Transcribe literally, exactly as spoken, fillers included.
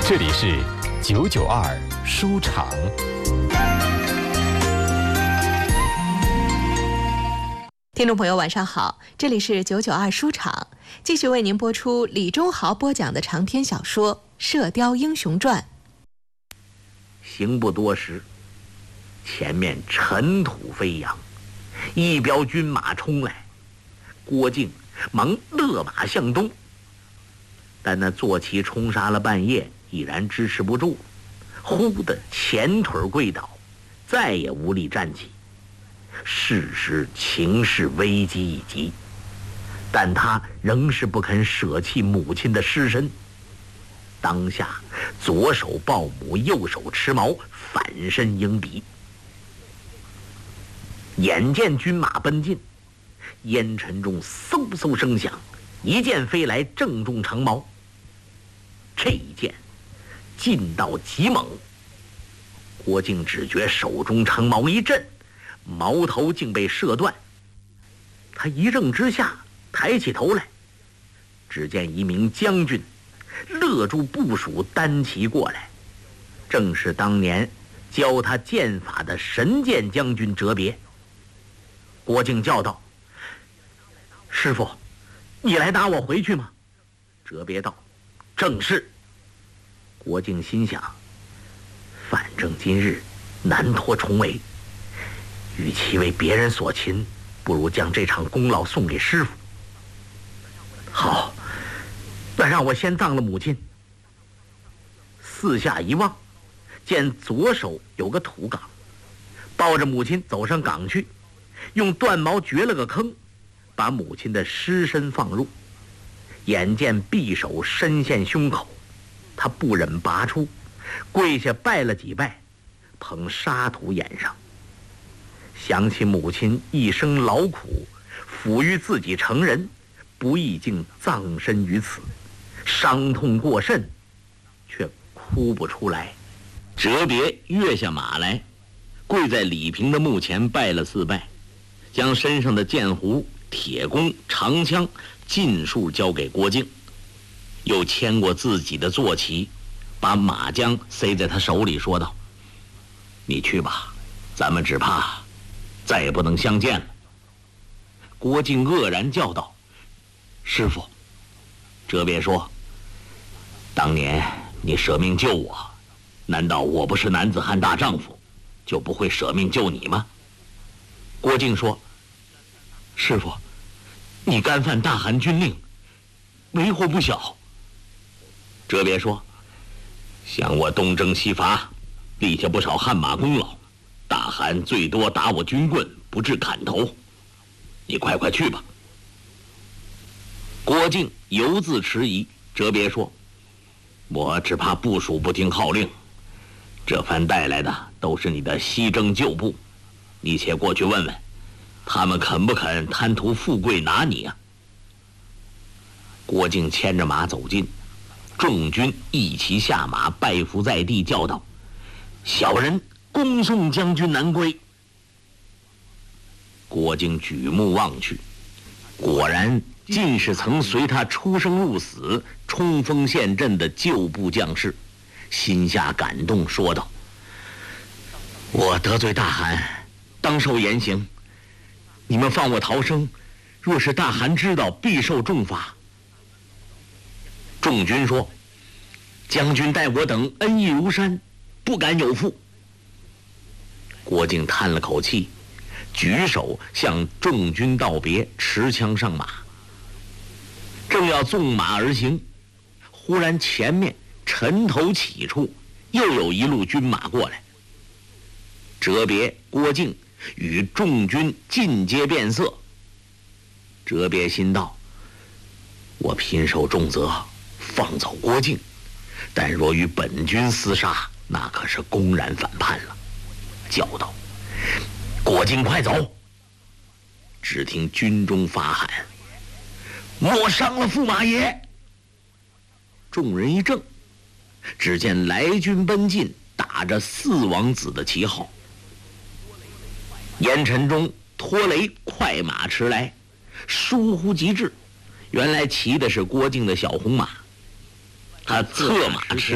这里是九九二书场。 听众朋友晚上好，这里是九九二书场，继续为您播出李忠豪播讲的长篇小说《射雕英雄传》。 行不多时，前面尘土飞扬，一彪军马冲来，郭靖忙勒马向东，但那坐骑冲杀了半夜，已然支持不住，忽的前腿跪倒，再也无力站起。事实情势危机已急，但他仍是不肯舍弃母亲的尸身。当下左手抱母，右手持矛，反身迎敌。眼见军马奔进，烟尘中嗖嗖声响，一箭飞来，正中长矛。这一箭劲道极猛，郭靖只觉手中长矛一震，矛头竟被射断。他一怔之下，抬起头来，只见一名将军勒住部属，单骑过来，正是当年教他剑法的神剑将军哲别。郭靖叫道：“师父，你来打我回去吗？”哲别道：“正是。”郭靖心想，反正今日难脱重围，与其为别人所擒，不如将这场功劳送给师父。好，那让我先葬了母亲。四下一望，见左手有个土岗，抱着母亲走上岗去，用断矛掘了个坑，把母亲的尸身放入。眼见匕首深陷胸口，他不忍拔出，跪下拜了几拜，捧沙土掩上。想起母亲一生劳苦，抚育自己成人，不易竟葬身于此，伤痛过甚，却哭不出来。 哲别跃下马来，跪在李平的墓前拜了四拜，将身上的剑壶、铁弓、长枪尽数交给郭靖，又牵过自己的坐骑，把马缰塞在他手里，说道：“你去吧，咱们只怕再也不能相见了。”郭靖愕然叫道：“师父。”哲别说：“当年你舍命救我，难道我不是男子汉大丈夫，就不会舍命救你吗？”郭靖说：“师父，你干犯大汗军令，为祸不小。”哲别说：“想我东征西伐，立下不少汗马功劳，大汗最多打我军棍，不致砍头。你快快去吧。”郭靖犹自迟疑，哲别说：“我只怕部属不听号令，这番带来的都是你的西征旧部，你且过去问问，他们肯不肯贪图富贵拿你啊？”郭靖牵着马走近，众军一齐下马，拜伏在地，叫道：“小人恭送将军南归。”郭靖举目望去，果然尽是曾随他出生入死、冲锋陷阵的旧部将士，心下感动，说道：“我得罪大汗，当受严刑。你们放我逃生，若是大汗知道，必受重罚。”众军说：“将军待我等恩义如山，不敢有负。”郭靖叹了口气，举手向众军道别，持枪上马。正要纵马而行，忽然前面尘头起处又有一路军马过来。哲别、郭靖与众军尽皆变色。哲别心道：“我拼受重责，放走郭靖，但若与本军厮杀，那可是公然反叛了。”叫道：“郭靖，快走！”只听军中发喊：“莫伤了驸马爷！”众人一怔，只见来军奔进，打着四王子的旗号。烟尘中，拖雷快马驰来，疏忽即至，原来骑的是郭靖的小红马，他策马驰